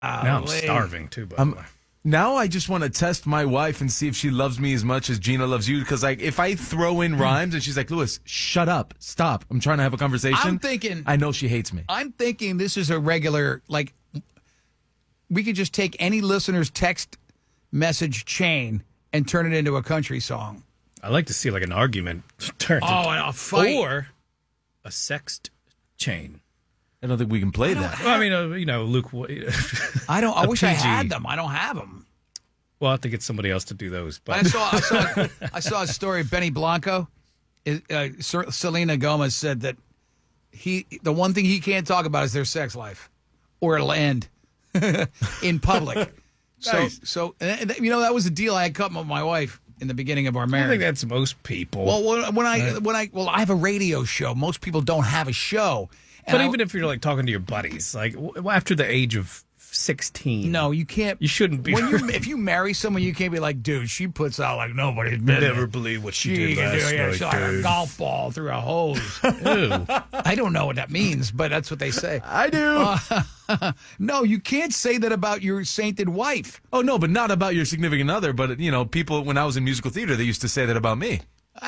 Now I'm starving, too, by the way. Now I just want to test my wife and see if she loves me as much as Gina loves you. Because if I throw in rhymes and she's like, Lewis, shut up, stop. I'm trying to have a conversation. I know she hates me. I'm thinking this is a regular, we could just take any listener's text message chain and turn it into a country song. I like to see an argument turn a fight. Or a sext chain. I don't think we can play that. Well, I mean, Luke. I wish I had them. I don't have them. Well, I have to get somebody else to do those. But I saw a story of Benny Blanco. Selena Gomez said that the one thing he can't talk about is their sex life, or it'll end in public. Nice. So that was a deal I had cut with my wife in the beginning of our marriage. I think that's most people. Well, I have a radio show. Most people don't have a show. But even if you're talking to your buddies, after the age of 16. No, you can't. You shouldn't be. If you marry someone, you can't be like, dude, she puts out like nobody's business. Never believe what she did last night, shot a golf ball through a hose. Ew. I don't know what that means, but that's what they say. I do. No, you can't say that about your sainted wife. Oh, no, but not about your significant other. But, people, when I was in musical theater, they used to say that about me.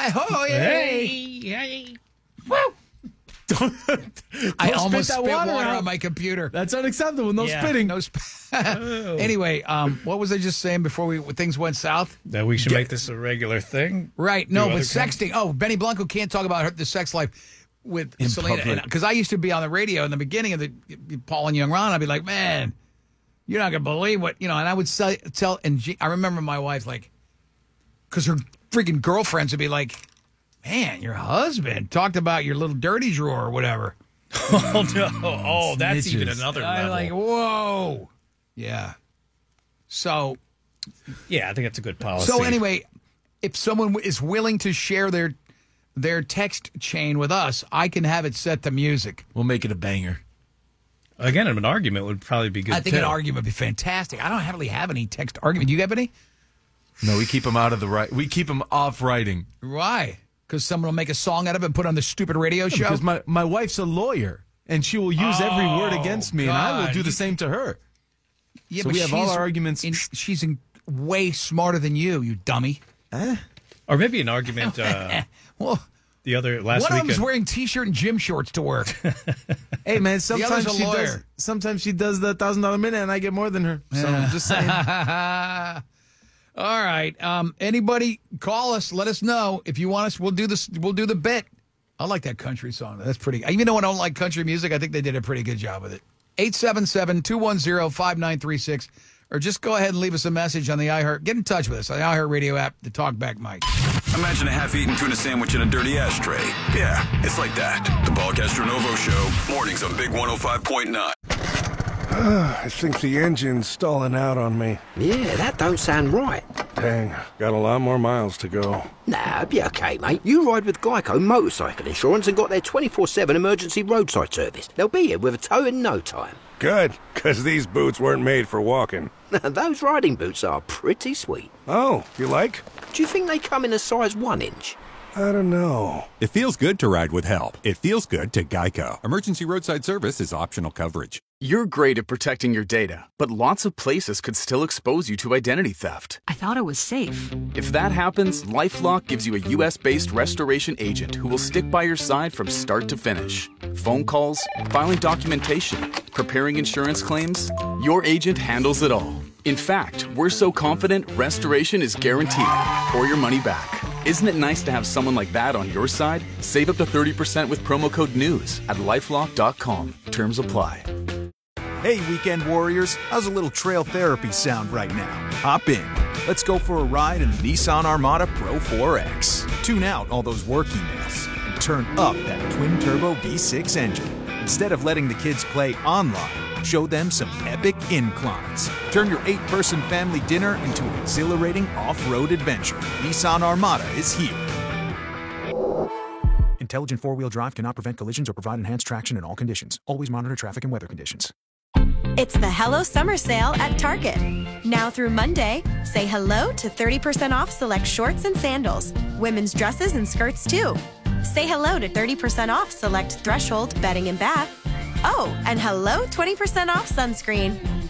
Hey. Woo. I almost spit water on my computer. That's unacceptable. No spitting. No Anyway, what was I just saying before things went south? That we should make this a regular thing? Right. No, but sexting. Oh, Benny Blanco can't talk about the sex life with Selena. Because I used to be on the radio in the beginning of the Paul and Young Ron. I'd be like, man, you're not going to believe what, and I would tell, and I remember my wife, because her freaking girlfriends would be like, man, your husband talked about your little dirty drawer or whatever. Oh, no. Oh, that's even another level. I'm like, whoa. Yeah. So. Yeah, I think that's a good policy. So anyway, if someone is willing to share their text chain with us, I can have it set to music. We'll make it a banger. Again, an argument would probably be good, I think an argument would be fantastic. I don't really have any text argument. Do you have any? No, we keep them out of we keep them off writing. Why? Because someone will make a song out of it and put it on the stupid radio show? Because my wife's a lawyer, and she will use every word against me, and I will do the same to her. Yeah, so but we have all our arguments. She's way smarter than you dummy. Or maybe an argument well, the other last week. One of them is wearing T-shirt and gym shorts to work. Hey, man, sometimes she does the $1,000 minute, and I get more than her. So I'm just saying. All right. Anybody call us? Let us know if you want us. We'll do this. We'll do the bit. I like that country song. That's pretty. Even though I don't like country music, I think they did a pretty good job with it. 877-210-5936, or just go ahead and leave us a message on the iHeart. Get in touch with us on the iHeart Radio app, the Talkback mic. Imagine a half-eaten tuna sandwich in a dirty ashtray. Yeah, it's like that. The Paul Castronovo Show, mornings on Big 105.9. I think the engine's stalling out on me. Yeah, that don't sound right. Dang, got a lot more miles to go. Nah, be okay, mate. You ride with Geico Motorcycle Insurance and got their 24/7 emergency roadside service. They'll be here with a tow in no time. Good, because these boots weren't made for walking. Those riding boots are pretty sweet. Oh, you like? Do you think they come in a size 1 inch? I don't know. It feels good to ride with help. It feels good to Geico. Emergency roadside service is optional coverage. You're great at protecting your data, but lots of places could still expose you to identity theft. I thought it was safe. If that happens, LifeLock gives you a U.S.-based restoration agent who will stick by your side from start to finish. Phone calls, filing documentation, preparing insurance claims, your agent handles it all. In fact, we're so confident restoration is guaranteed or your money back. Isn't it nice to have someone like that on your side? Save up to 30% with promo code NEWS at LifeLock.com. Terms apply. Hey, weekend warriors, how's a little trail therapy sound right now? Hop in. Let's go for a ride in the Nissan Armada Pro 4X. Tune out all those work emails and turn up that twin-turbo V6 engine. Instead of letting the kids play online, show them some epic inclines. Turn your 8-person family dinner into an exhilarating off-road adventure. Nissan Armada is here. Intelligent four-wheel drive cannot prevent collisions or provide enhanced traction in all conditions. Always monitor traffic and weather conditions. It's the Hello Summer Sale at Target. Now through Monday, say hello to 30% off select shorts and sandals. Women's dresses and skirts, too. Say hello to 30% off select Threshold bedding and bath. Oh, and hello 20% off sunscreen.